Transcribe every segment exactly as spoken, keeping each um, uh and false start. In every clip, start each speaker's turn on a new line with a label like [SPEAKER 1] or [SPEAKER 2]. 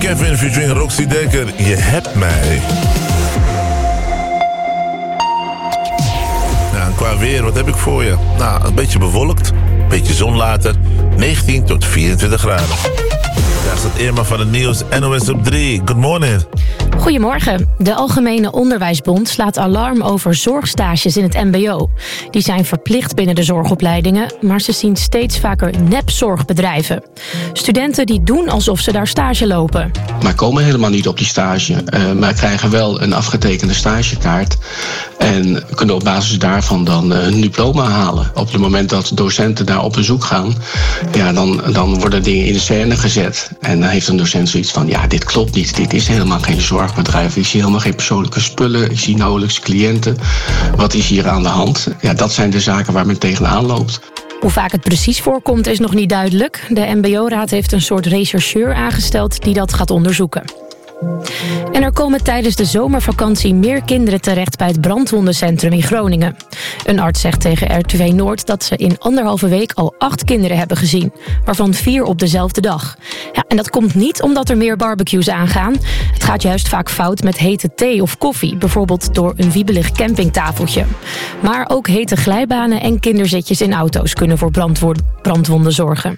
[SPEAKER 1] Kevin featuring Roxy Dekker. Je hebt mij. Nou, en qua weer, wat heb ik voor je? Nou, een beetje bewolkt. Een beetje zon later. negentien tot vierentwintig graden. Daar staat Irma van het nieuws. N O S op drie. Good morning.
[SPEAKER 2] Goedemorgen. De Algemene Onderwijsbond slaat alarm over zorgstages in het M B O. Die zijn verplicht binnen de zorgopleidingen, maar ze zien steeds vaker nepzorgbedrijven. Studenten die doen alsof ze daar stage lopen.
[SPEAKER 3] Maar komen helemaal niet op die stage, uh, maar krijgen wel een afgetekende stagekaart. En kunnen op basis daarvan dan uh, een diploma halen. Op het moment dat docenten daar op bezoek gaan, ja, dan, dan worden dingen in de scène gezet. En dan heeft een docent zoiets van, ja, dit klopt niet. Dit is helemaal geen zorgbedrijf. Ik zie helemaal geen persoonlijke spullen. Ik zie nauwelijks cliënten. Wat is hier aan de hand? Ja, dat zijn de zaken waar men tegenaan loopt.
[SPEAKER 2] Hoe vaak het precies voorkomt is nog niet duidelijk. De M B O-raad heeft een soort rechercheur aangesteld die dat gaat onderzoeken. En er komen tijdens de zomervakantie meer kinderen terecht bij het brandwondencentrum in Groningen. Een arts zegt tegen R T V Noord dat ze in anderhalve week al acht kinderen hebben gezien, waarvan vier op dezelfde dag. Ja, en dat komt niet omdat er meer barbecues aangaan. Het gaat juist vaak fout met hete thee of koffie, bijvoorbeeld door een wiebelig campingtafeltje. Maar ook hete glijbanen en kinderzitjes in auto's kunnen voor brandwo- brandwonden zorgen.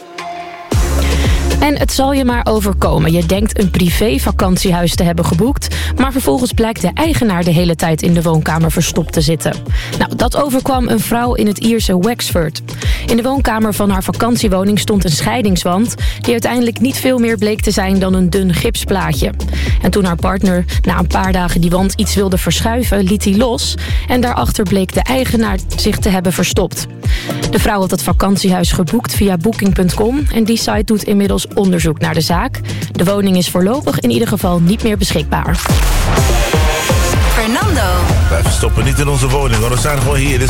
[SPEAKER 2] En het zal je maar overkomen. Je denkt een privé-vakantiehuis te hebben geboekt, maar vervolgens blijkt de eigenaar de hele tijd in de woonkamer verstopt te zitten. Nou, dat overkwam een vrouw in het Ierse Wexford. In de woonkamer van haar vakantiewoning stond een scheidingswand die uiteindelijk niet veel meer bleek te zijn dan een dun gipsplaatje. En toen haar partner na een paar dagen die wand iets wilde verschuiven, liet hij los en daarachter bleek de eigenaar zich te hebben verstopt. De vrouw had het vakantiehuis geboekt via booking punt com en die site doet inmiddels onderzoek naar de zaak. De woning is voorlopig in ieder geval niet meer beschikbaar.
[SPEAKER 4] Fernando.
[SPEAKER 1] Wij verstoppen niet in onze woning, hoor. We zijn gewoon hier.